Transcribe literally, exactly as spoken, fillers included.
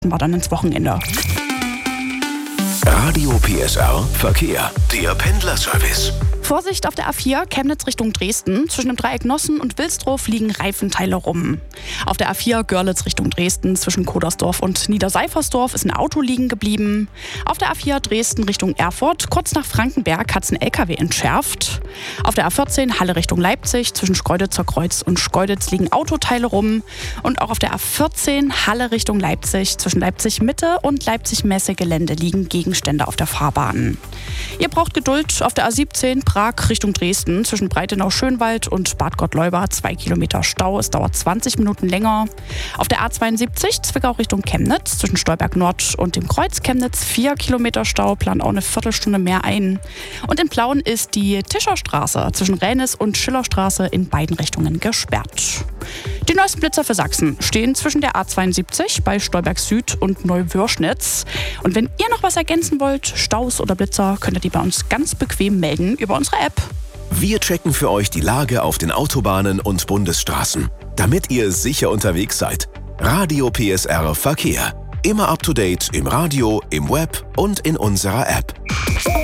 war dann ins Wochenende. Radio P S R Verkehr, der Pendlerservice. Vorsicht auf der A vier, Chemnitz Richtung Dresden. Zwischen dem Dreieck Nossen und Wilsdorf liegen Reifenteile rum. Auf der A vier, Görlitz Richtung Dresden. Zwischen Kodersdorf und Niederseifersdorf ist ein Auto liegen geblieben. Auf der A vier, Dresden Richtung Erfurt. Kurz nach Frankenberg hat es ein L K W entschärft. Auf der A vierzehn, Halle Richtung Leipzig. Zwischen Schkeuditzer Kreuz und Schkeuditz liegen Autoteile rum. Und auch auf der A vierzehn, Halle Richtung Leipzig. Zwischen Leipzig Mitte und Leipzig Messegelände liegen Gegenstände auf der Fahrbahn. Ihr braucht Geduld auf der A siebzehn, Prag Richtung Dresden. Zwischen Breitenau-Schönwald und Bad Gottleuba zwei Kilometer Stau. Es dauert zwanzig Minuten länger. Auf der A zweiundsiebzig, Zwickau Richtung Chemnitz. Zwischen Stolberg Nord und dem Kreuz Chemnitz vier Kilometer Stau. Plant auch eine Viertelstunde mehr ein. Und in Plauen ist die Tischerstraße zwischen Ränis und Schillerstraße in beiden Richtungen gesperrt. Die neuesten Blitzer für Sachsen stehen zwischen der A zweiundsiebzig bei Stolberg Süd und Neuwürschnitz. Und wenn ihr noch was ergänzen wollt, Staus oder Blitzer, könnt ihr die bei uns ganz bequem melden über unsere App. Wir checken für euch die Lage auf den Autobahnen und Bundesstraßen, damit ihr sicher unterwegs seid. Radio P S R Verkehr. Immer up to date im Radio, im Web und in unserer App.